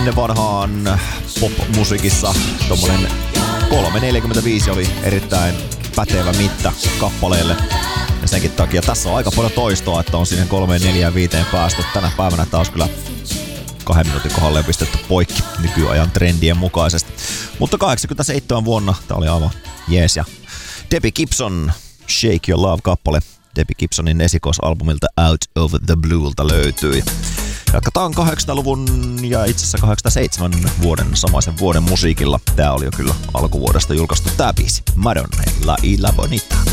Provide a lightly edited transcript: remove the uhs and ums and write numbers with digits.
Ennen vanhaan pop-musiikissa tommonen 3.45 oli erittäin pätevä mitta kappaleelle. Ja senkin takia tässä on aika paljon toistoa, että on siihen 3.45 päästy. Tänä päivänä taas kyllä 2 minuutin kohdalle pistetty poikki nykyajan trendien mukaisesti. Mutta 87 vuonna tää oli aivan jees. Ja Debbie Gibson, Shake Your Love-kappale Debbie Gibsonin esikoisalbumilta Out of the Bluelta löytyi. Jatketaan 800-luvun ja itse asiassa 87 vuoden samaisen vuoden musiikilla. Tää oli jo kyllä alkuvuodesta julkaistu tää biisi. Madonna, La Isla Bonita.